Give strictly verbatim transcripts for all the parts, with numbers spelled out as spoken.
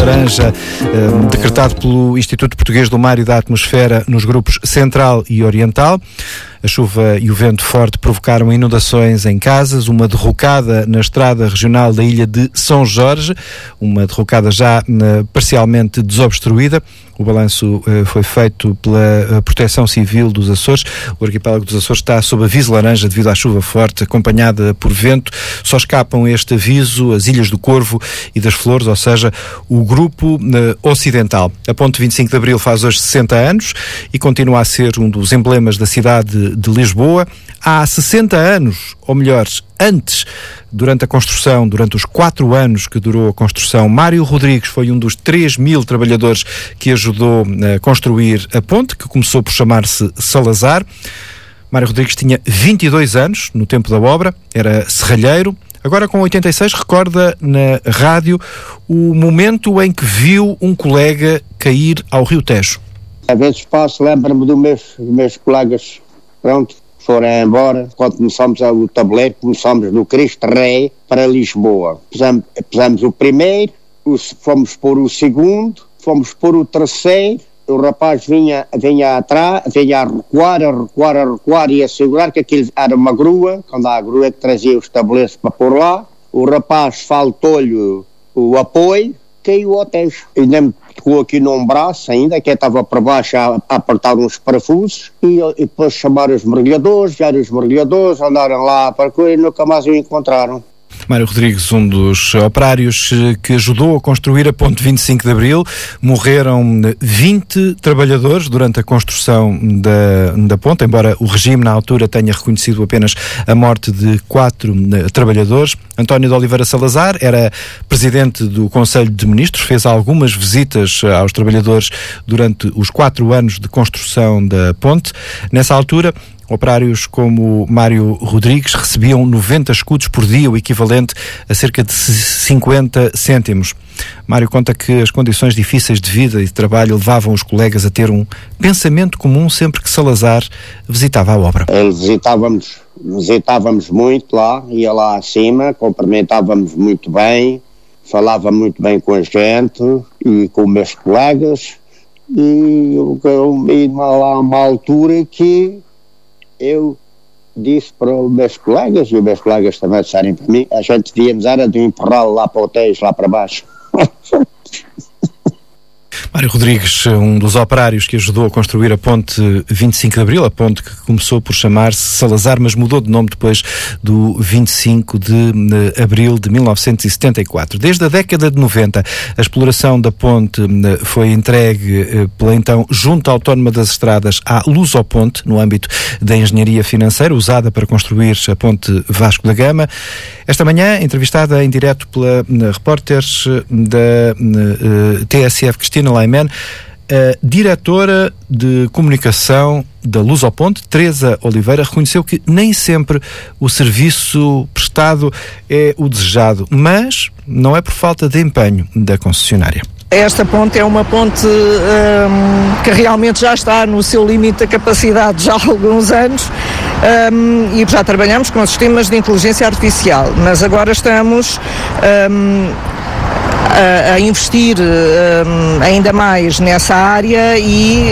laranja eh, decretado pelo Instituto Português do Mar e da Atmosfera nos grupos Central e Oriental. A chuva e o vento forte provocaram inundações em casas, uma derrocada na estrada regional da ilha de São Jorge, uma derrocada já uh, parcialmente desobstruída. O balanço uh, foi feito pela uh, Proteção Civil dos Açores. O arquipélago dos Açores está sob aviso laranja devido à chuva forte, acompanhada por vento. Só escapam este aviso as Ilhas do Corvo e das Flores, ou seja, o grupo uh, ocidental. A Ponte vinte e cinco de Abril faz hoje sessenta anos e continua a ser um dos emblemas da cidade de Lisboa. Há sessenta anos, ou melhor, antes, durante a construção, durante os quatro anos que durou a construção, Mário Rodrigues foi um dos três mil trabalhadores que ajudou a construir a ponte, que começou por chamar-se Salazar. Mário Rodrigues tinha vinte e dois anos no tempo da obra, era serralheiro. Agora, com oitenta e seis, recorda na rádio o momento em que viu um colega cair ao Rio Tejo. Às vezes passo, lembro-me dos meus, dos meus colegas, pronto, foram embora. Quando começamos o tabuleiro, começamos do Cristo Rei para Lisboa. Pusemos, pusemos o primeiro, o, fomos pôr o segundo, fomos pôr o terceiro. O rapaz vinha, vinha atrás, vinha a recuar, a recuar, a recuar e a segurar que aquilo era uma grua, quando há a grua que trazia os tabuleiros para pôr lá. O rapaz faltou-lhe o apoio, caiu ao tejo. E nem ficou aqui num braço ainda, que estava para baixo a, a apertar uns parafusos, e, e depois chamaram os mergulhadores, vieram os mergulhadores, andaram lá para coisa e nunca mais o encontraram. Mário Rodrigues, um dos operários que ajudou a construir a Ponte vinte e cinco de Abril. Morreram vinte trabalhadores durante a construção da, da ponte, embora o regime na altura tenha reconhecido apenas a morte de quatro uh, trabalhadores. António de Oliveira Salazar era presidente do Conselho de Ministros, fez algumas visitas aos trabalhadores durante os quatro anos de construção da ponte. Nessa altura, operários como Mário Rodrigues recebiam noventa escudos por dia, o equivalente a cerca de cinquenta cêntimos. Mário conta que as condições difíceis de vida e de trabalho levavam os colegas a ter um pensamento comum sempre que Salazar visitava a obra. Visitávamos, visitávamos muito lá, ia lá acima, cumprimentávamos muito bem, falava muito bem com a gente e com meus colegas, e, e lá uma altura que eu disse para os meus colegas, e os meus colegas também disseram para mim, a gente devíamos era de empurrá-lo lá para o tejo, lá para baixo. Mário Rodrigues, um dos operários que ajudou a construir a Ponte vinte e cinco de Abril, a ponte que começou por chamar-se Salazar, mas mudou de nome depois do vinte e cinco de Abril de mil novecentos e setenta e quatro. Desde a década de noventa, a exploração da ponte foi entregue pela então Junta Autónoma das Estradas à Lusoponte, no âmbito da engenharia financeira, usada para construir a Ponte Vasco da Gama. Esta manhã, entrevistada em direto pela repórter da T S F, Cristina Laiman, a diretora de comunicação da Lusoponte, Teresa Oliveira, reconheceu que nem sempre o serviço prestado é o desejado, mas não é por falta de empenho da concessionária. Esta ponte é uma ponte um, que realmente já está no seu limite da capacidade já há alguns anos, um, e já trabalhamos com sistemas de inteligência artificial, mas agora estamos um, a, a investir um, ainda mais nessa área e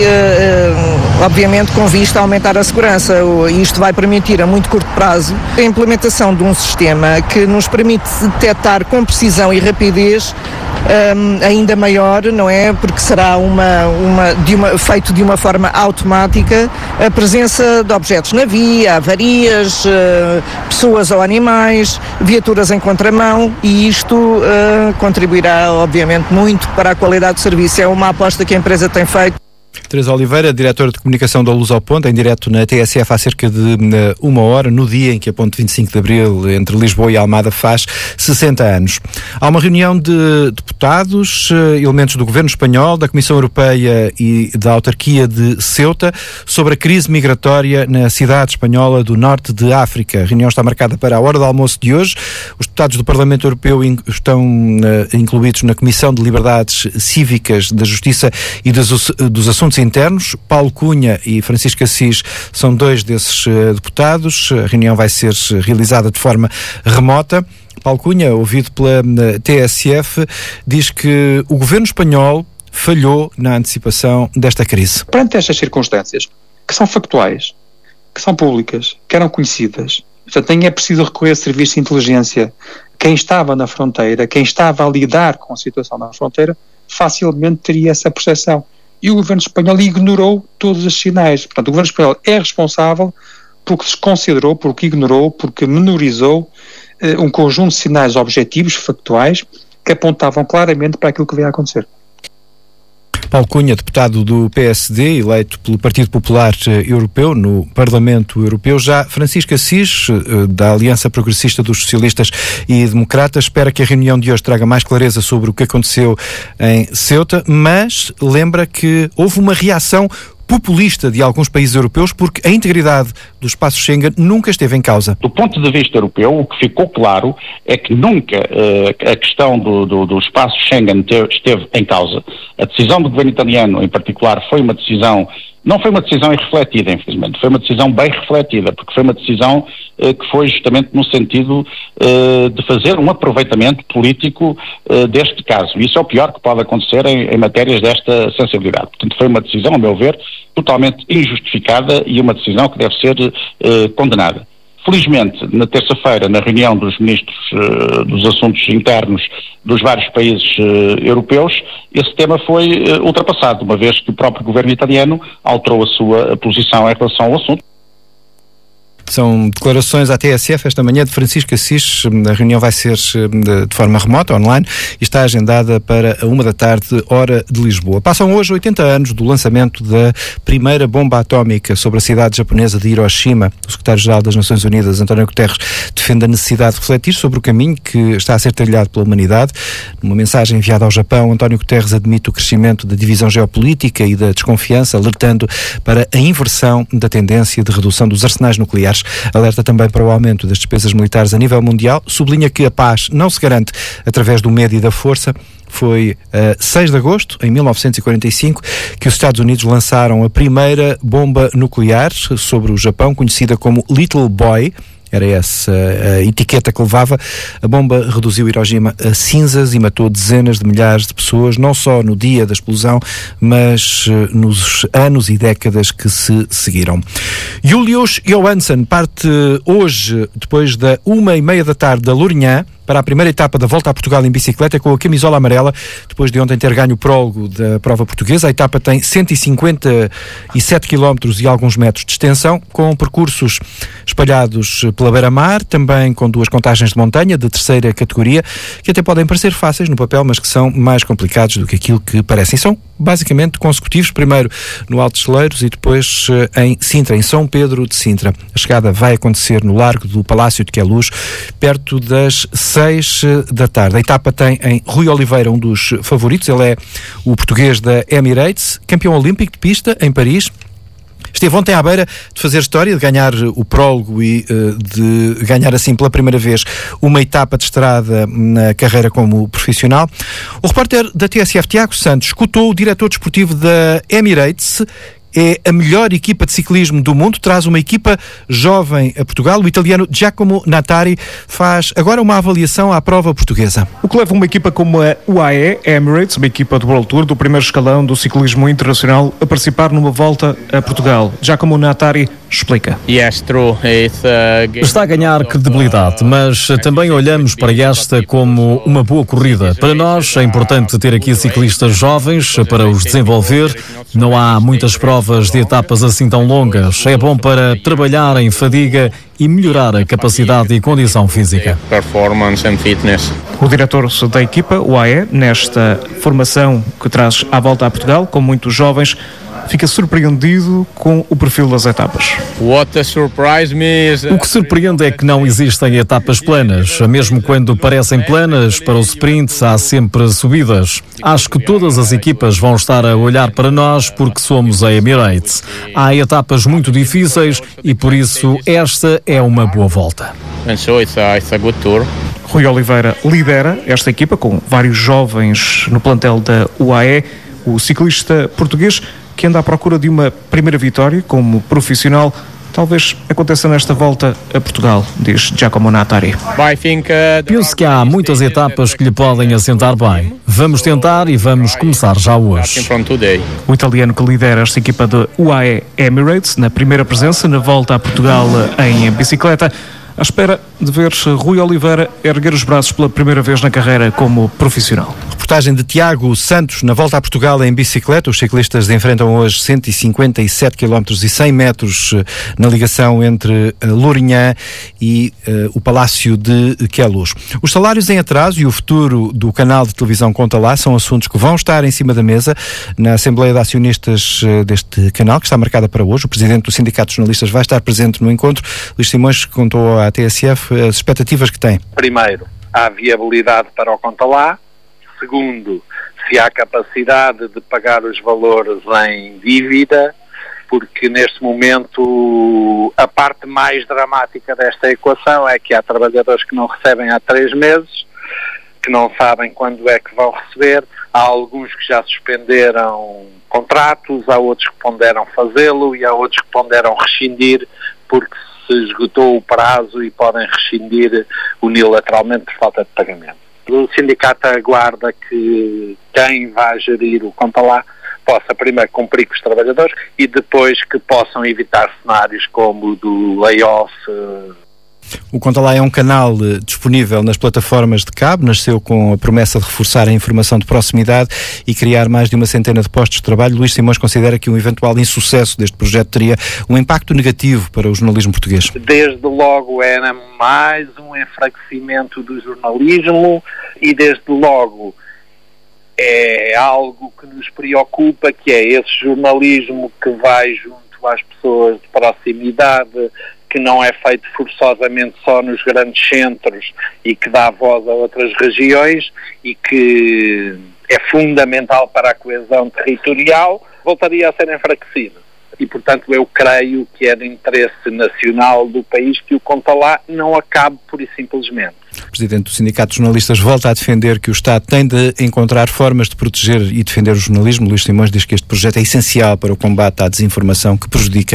uh, obviamente com vista a aumentar a segurança. Isto vai permitir a muito curto prazo a implementação de um sistema que nos permite detectar com precisão e rapidez Um, ainda maior, não é? Porque será uma, uma, de uma, feito de uma forma automática a presença de objetos na via, avarias, uh, pessoas ou animais, viaturas em contramão, e isto uh, contribuirá obviamente muito para a qualidade do serviço. É uma aposta que a empresa tem feito. Teresa Oliveira, diretora de comunicação da Lusoponte, em direto na T S F há cerca de uh, uma hora, no dia em que a Ponte vinte e cinco de Abril, entre Lisboa e Almada, faz sessenta anos. Há uma reunião de deputados, uh, elementos do governo espanhol, da Comissão Europeia e da autarquia de Ceuta, sobre a crise migratória na cidade espanhola do norte de África. A reunião está marcada para a hora do almoço de hoje. Os deputados do Parlamento Europeu in- estão uh, incluídos na Comissão de Liberdades Cívicas, da Justiça e dos, dos Assuntos Internos. Paulo Cunha e Francisco Assis são dois desses uh, deputados. A reunião vai ser realizada de forma remota. Paulo Cunha, ouvido pela T S F, diz que o governo espanhol falhou na antecipação desta crise. Perante estas circunstâncias, que são factuais, que são públicas, que eram conhecidas, portanto, nem é preciso recorrer a serviços de inteligência. Quem estava na fronteira, quem estava a lidar com a situação na fronteira, facilmente teria essa percepção. E o governo espanhol ignorou todos os sinais. Portanto, o governo espanhol é responsável porque desconsiderou, porque ignorou, porque menorizou eh, um conjunto de sinais objetivos, factuais, que apontavam claramente para aquilo que veio a acontecer. Paulo Cunha, deputado do P S D, eleito pelo Partido Popular Europeu no Parlamento Europeu. Já Francisco Assis, da Aliança Progressista dos Socialistas e Democratas, espera que a reunião de hoje traga mais clareza sobre o que aconteceu em Ceuta, mas lembra que houve uma reação populista de alguns países europeus porque a integridade do espaço Schengen nunca esteve em causa. Do ponto de vista europeu, o que ficou claro é que nunca uh, a questão do, do, do espaço Schengen te, esteve em causa. A decisão do governo italiano, em particular, foi uma decisão, não foi uma decisão irrefletida, infelizmente, foi uma decisão bem refletida, porque foi uma decisão uh, que foi justamente no sentido uh, de fazer um aproveitamento político uh, deste caso. Isso é o pior que pode acontecer em, em matérias desta sensibilidade. Portanto, foi uma decisão, a meu ver, totalmente injustificada e uma decisão que deve ser uh, condenada. Felizmente, na terça-feira, na reunião dos ministros uh, dos assuntos internos dos vários países uh, europeus, esse tema foi uh, ultrapassado, uma vez que o próprio governo italiano alterou a sua posição em relação ao assunto. São declarações à T S F esta manhã de Francisco Assis. A reunião vai ser de, de forma remota, online, e está agendada para a uma da tarde, hora de Lisboa. Passam hoje oitenta anos do lançamento da primeira bomba atómica sobre a cidade japonesa de Hiroshima. O secretário-geral das Nações Unidas, António Guterres, defende a necessidade de refletir sobre o caminho que está a ser trilhado pela humanidade. Numa mensagem enviada ao Japão, António Guterres admite o crescimento da divisão geopolítica e da desconfiança, alertando para a inversão da tendência de redução dos arsenais nucleares. Alerta também para o aumento das despesas militares a nível mundial, sublinha que a paz não se garante através do medo e da força. Foi a uh, seis de agosto, em mil novecentos e quarenta e cinco, que os Estados Unidos lançaram a primeira bomba nuclear sobre o Japão, conhecida como Little Boy. Era essa a etiqueta que levava. A bomba reduziu Hiroshima a cinzas e matou dezenas de milhares de pessoas, não só no dia da explosão, mas uh, nos anos e décadas que se seguiram. Julius Johansson parte hoje, depois da uma e meia da tarde, da Lourinhã, para a primeira etapa da Volta a Portugal em bicicleta com a camisola amarela, depois de ontem ter ganho o prólogo da prova portuguesa. A etapa tem cento e cinquenta e sete quilómetros e alguns metros de extensão, com percursos espalhados pela beira-mar, também com duas contagens de montanha de terceira categoria, que até podem parecer fáceis no papel, mas que são mais complicados do que aquilo que parecem. São basicamente consecutivos, primeiro no Alto de Celeiros e depois em Sintra, em São Pedro de Sintra. A chegada vai acontecer no Largo do Palácio de Queluz, perto das seis da tarde. A etapa tem em Rui Oliveira um dos favoritos. Ele é o português da Emirates, campeão olímpico de pista em Paris. Esteve ontem à beira de fazer história, de ganhar o prólogo e uh, de ganhar assim pela primeira vez uma etapa de estrada na carreira como profissional. O repórter da T S F, Tiago Santos, escutou o diretor desportivo da Emirates. É a melhor equipa de ciclismo do mundo, traz uma equipa jovem a Portugal. O italiano Giacomo Nattari faz agora uma avaliação à prova portuguesa. O que leva uma equipa como a U A E Emirates, uma equipa do World Tour, do primeiro escalão do ciclismo internacional, a participar numa volta a Portugal. Giacomo Nattari explica. Está a ganhar credibilidade, mas também olhamos para esta como uma boa corrida. Para nós é importante ter aqui ciclistas jovens para os desenvolver. Não há muitas provas de etapas assim tão longas. É bom para trabalhar em fadiga e melhorar a capacidade e condição física. Performance and fitness. O diretor da equipa, U A E, nesta formação que traz à volta a Portugal, com muitos jovens, fica surpreendido com o perfil das etapas. O que surpreende é que não existem etapas planas. Mesmo quando parecem planas, para o sprint há sempre subidas. Acho que todas as equipas vão estar a olhar para nós porque somos a Emirates. Há etapas muito difíceis e por isso esta é uma boa volta. Rui Oliveira lidera esta equipa com vários jovens no plantel da U A E. O ciclista português que anda à procura de uma primeira vitória como profissional talvez aconteça nesta volta a Portugal, diz Giacomo Nattari. Penso que há muitas etapas que lhe podem assentar bem. Vamos tentar e vamos começar já hoje. O italiano que lidera esta equipa de U A E Emirates, na primeira presença na volta a Portugal em bicicleta, à espera de ver Rui Oliveira erguer os braços pela primeira vez na carreira como profissional. Reportagem de Tiago Santos na volta a Portugal em bicicleta. Os ciclistas enfrentam hoje cento e cinquenta e sete quilómetros e cem metros na ligação entre Lourinhã e uh, o Palácio de Queluz. Os salários em atraso e o futuro do canal de televisão Conta Lá são assuntos que vão estar em cima da mesa na Assembleia de Acionistas uh, deste canal, que está marcada para hoje. O presidente do Sindicato de Jornalistas vai estar presente no encontro. Luís Simões contou à T S F as expectativas que tem. Primeiro, há viabilidade para o Conta Lá. Segundo, se há capacidade de pagar os valores em dívida, porque neste momento a parte mais dramática desta equação é que há trabalhadores que não recebem há três meses, que não sabem quando é que vão receber, há alguns que já suspenderam contratos, há outros que ponderam fazê-lo e há outros que ponderam rescindir porque se esgotou o prazo e podem rescindir unilateralmente por falta de pagamento. O sindicato aguarda que quem vai gerir o Conta Lá possa primeiro cumprir com os trabalhadores e depois que possam evitar cenários como o do layoff. O Conta Lá é um canal uh, disponível nas plataformas de cabo, nasceu com a promessa de reforçar a informação de proximidade e criar mais de uma centena de postos de trabalho. Luís Simões considera que um eventual insucesso deste projeto teria um impacto negativo para o jornalismo português. Desde logo era mais um enfraquecimento do jornalismo e desde logo é algo que nos preocupa, que é esse jornalismo que vai junto às pessoas de proximidade, que não é feito forçosamente só nos grandes centros e que dá voz a outras regiões e que é fundamental para a coesão territorial, voltaria a ser enfraquecido. E, portanto, eu creio que é de interesse nacional do país que o Conta Lá não acabe pura e simplesmente. O presidente do Sindicato de Jornalistas volta a defender que o Estado tem de encontrar formas de proteger e defender o jornalismo. Luís Simões diz que este projeto é essencial para o combate à desinformação que prejudica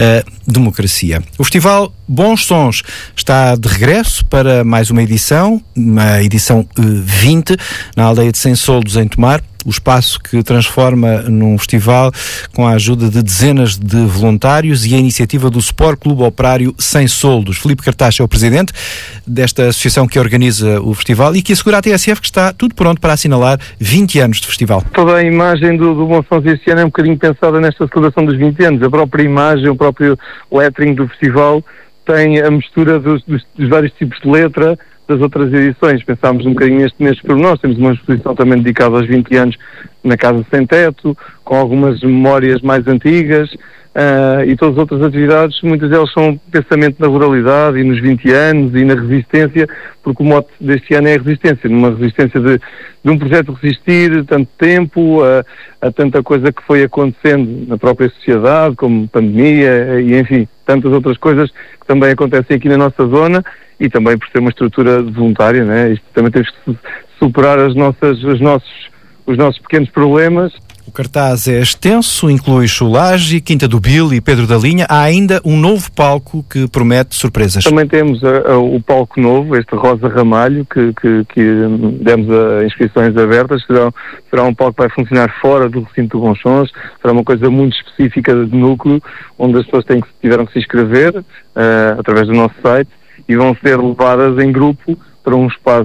a democracia. O Festival Bons Sons está de regresso para mais uma edição, uma edição vinte, na aldeia de Sem Soldos, em Tomar. O espaço que transforma num festival com a ajuda de dezenas de voluntários e a iniciativa do Sport Clube Operário Sem Soldos. Filipe Cartacho é o presidente desta associação que organiza o festival e que assegura à T S F que está tudo pronto para assinalar vinte anos de festival. Toda a imagem do, do Bons Sons este ano é um bocadinho pensada nesta celebração dos vinte anos. A própria imagem, o próprio lettering do festival tem a mistura dos, dos, dos vários tipos de letra das outras edições. Pensámos um bocadinho neste, nestes pormenores. Temos uma exposição também dedicada aos vinte anos na Casa Sem Teto, com algumas memórias mais antigas, uh, e todas as outras atividades, muitas delas são pensamento na ruralidade e nos vinte anos e na resistência, porque o mote deste ano é a resistência, numa resistência de, de um projeto resistir tanto tempo, a, a tanta coisa que foi acontecendo na própria sociedade, como pandemia e, enfim, tantas outras coisas que também acontecem aqui na nossa zona, e também por ser uma estrutura voluntária, né? Isto também temos que superar as nossas, os, nossos, os nossos pequenos problemas. O cartaz é extenso, inclui Cholage, Quinta do Bil e Pedro da Linha. Há ainda um novo palco que promete surpresas. Também temos a, a, o palco novo, este Rosa Ramalho, que, que, que demos a inscrições abertas. Será, será um palco que vai funcionar fora do recinto do Bons Sons. Será uma coisa muito específica de núcleo, onde as pessoas têm que, tiveram que se inscrever uh, através do nosso site e vão ser levadas em grupo para um espaço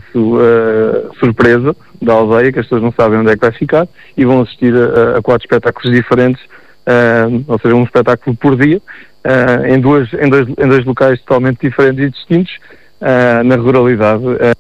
uh, surpresa da aldeia, que as pessoas não sabem onde é que vai ficar, e vão assistir a, a quatro espetáculos diferentes, uh, ou seja, um espetáculo por dia, uh, em, duas, em, dois, em dois locais totalmente diferentes e distintos, uh, na ruralidade. Uh.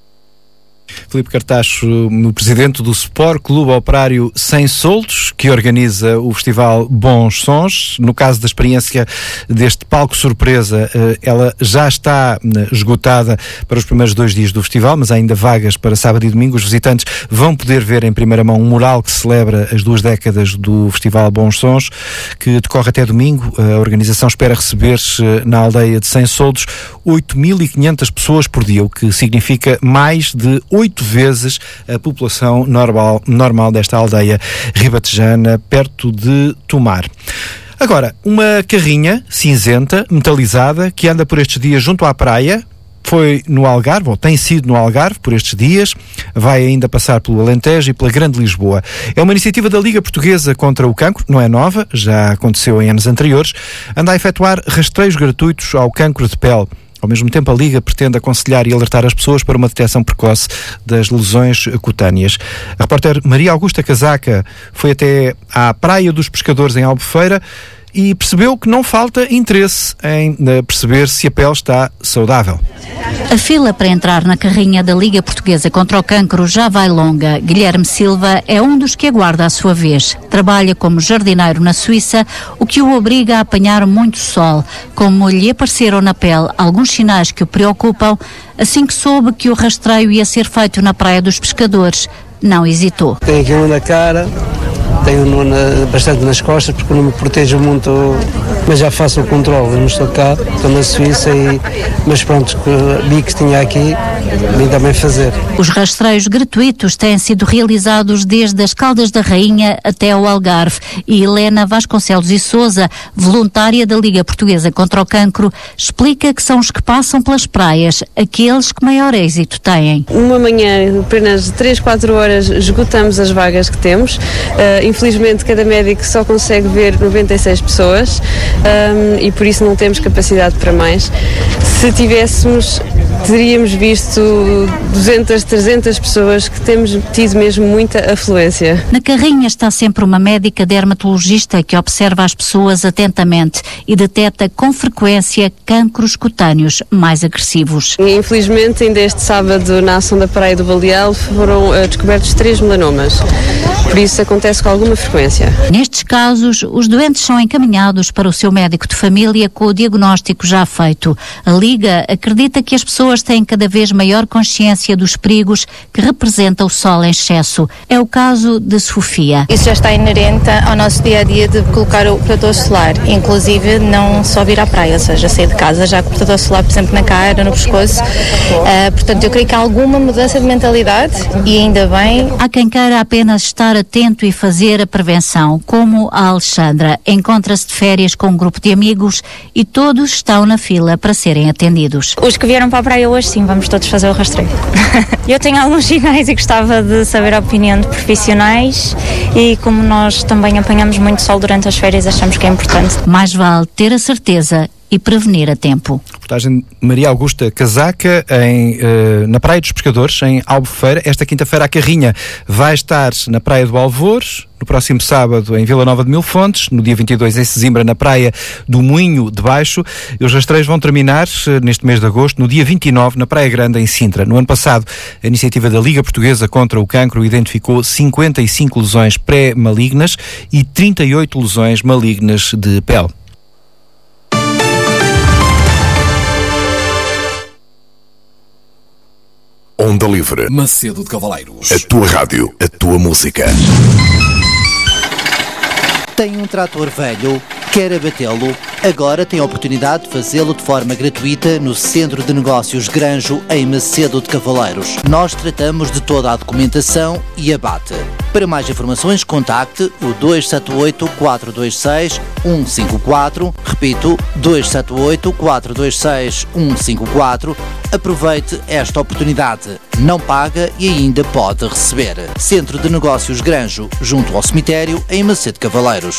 Filipe Cartacho, o presidente do Sport Clube Operário Sem Soldos, que organiza o festival Bons Sons. No caso da experiência deste palco surpresa, ela já está esgotada para os primeiros dois dias do festival, mas há ainda vagas para sábado e domingo. Os visitantes vão poder ver em primeira mão um mural que celebra as duas décadas do festival Bons Sons, que decorre até domingo. A organização espera receber na aldeia de Sem Soldos oito mil e quinhentas pessoas por dia, o que significa mais de oito vezes a população normal, normal desta aldeia ribatejana, perto de Tomar. Agora, uma carrinha cinzenta, metalizada, que anda por estes dias junto à praia, foi no Algarve, ou tem sido no Algarve por estes dias, vai ainda passar pelo Alentejo e pela Grande Lisboa. É uma iniciativa da Liga Portuguesa contra o Cancro, não é nova, já aconteceu em anos anteriores, anda a efetuar rastreios gratuitos ao cancro de pele. Ao mesmo tempo, a Liga pretende aconselhar e alertar as pessoas para uma detecção precoce das lesões cutâneas. A repórter Maria Augusta Casaca foi até à Praia dos Pescadores, em Albufeira, e percebeu que não falta interesse em perceber se a pele está saudável. A fila para entrar na carrinha da Liga Portuguesa contra o Cancro já vai longa. Guilherme Silva é um dos que aguarda a sua vez. Trabalha como jardineiro na Suíça, o que o obriga a apanhar muito sol. Como lhe apareceram na pele alguns sinais que o preocupam, assim que soube que o rastreio ia ser feito na Praia dos Pescadores, não hesitou. Tenho aqui um na cara, tenho um na, bastante nas costas, porque não me protejo muito, mas já faço o controle. Eu não estou cá, estou na Suíça, e, mas pronto, vi que tinha aqui, vim também fazer. Os rastreios gratuitos têm sido realizados desde as Caldas da Rainha até ao Algarve, e Helena Vasconcelos e Sousa, voluntária da Liga Portuguesa contra o Cancro, explica que são os que passam pelas praias, aqueles que maior êxito têm. Uma manhã, apenas três, quatro horas, esgotamos as vagas que temos. Uh, infelizmente, cada médico só consegue ver noventa e seis pessoas, um, e por isso não temos capacidade para mais. Se tivéssemos, teríamos visto duzentas, trezentas pessoas, que temos tido mesmo muita afluência. Na carrinha está sempre uma médica dermatologista que observa as pessoas atentamente e detecta com frequência cancros cutâneos mais agressivos. E, infelizmente, ainda este sábado, na ação da Praia do Baleal, foram uh, descobertos três melanomas. Por isso acontece com alguma frequência. Nestes casos, os doentes são encaminhados para o seu médico de família com o diagnóstico já feito. A Liga acredita que as pessoas têm cada vez maior consciência dos perigos que representa o sol em excesso. É o caso de Sofia. Isso já está inerente ao nosso dia-a-dia de colocar o protetor solar, inclusive não só vir à praia, ou seja, sair de casa já com o protetor solar, por exemplo, na cara, no pescoço. Uh, portanto, eu creio que há alguma mudança de mentalidade, e ainda bem. Há quem queira apenas estar atento e fazer a prevenção, como a Alexandra. Encontra-se de férias com um grupo de amigos e todos estão na fila para serem atendidos. Os que vieram para a praia hoje, sim, vamos todos fazer o rastreio. Eu tenho alguns sinais e gostava de saber a opinião de profissionais, e como nós também apanhamos muito sol durante as férias, achamos que é importante. Mais vale ter a certeza e prevenir a tempo. Reportagem de Maria Augusta Casaca em, uh, na Praia dos Pescadores, em Albufeira. Esta quinta-feira a carrinha vai estar na Praia do Alvores, no próximo sábado em Vila Nova de Mil Fontes, no dia vinte e dois em Sesimbra, na Praia do Moinho de Baixo, e os rastreios vão terminar uh, neste mês de agosto, no dia vinte e nove, na Praia Grande, em Sintra. No ano passado, a iniciativa da Liga Portuguesa contra o Cancro identificou cinquenta e cinco lesões pré-malignas e trinta e oito lesões malignas de pele. Onda Livre, Macedo de Cavaleiros. A tua rádio, a tua música. Tem um trator velho? Quer abatê-lo? Agora tem a oportunidade de fazê-lo de forma gratuita no Centro de Negócios Granjo, em Macedo de Cavaleiros. Nós tratamos de toda a documentação e abate. Para mais informações, contacte o dois sete oito, quatro dois seis, um cinco quatro. Repito, dois sete oito, quatro dois seis, um cinco quatro. Aproveite esta oportunidade. Não paga e ainda pode receber. Centro de Negócios Granjo, junto ao cemitério, em Macedo de Cavaleiros.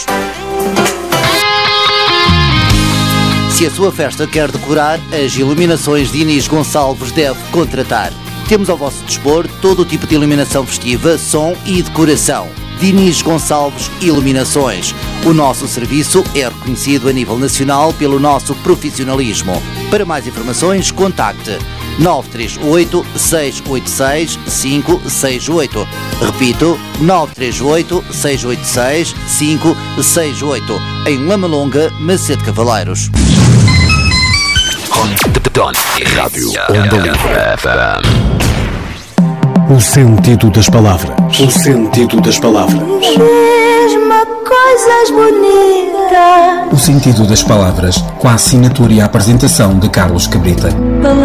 Se a sua festa quer decorar, as iluminações de Inês Gonçalves deve contratar. Temos ao vosso dispor todo o tipo de iluminação festiva, som e decoração. Diniz Gonçalves Iluminações. O nosso serviço é reconhecido a nível nacional pelo nosso profissionalismo. Para mais informações, contacte nove três oito, seis oito seis, cinco seis oito. Repito, nove três oito, seis oito seis, cinco seis oito. Em Lama Longa, Macedo de Cavaleiros. Rádio Onda Livre. O sentido das palavras. O sentido das palavras. Mesmo coisas bonitas. O sentido das palavras, com a assinatura e a apresentação de Carlos Cabrita.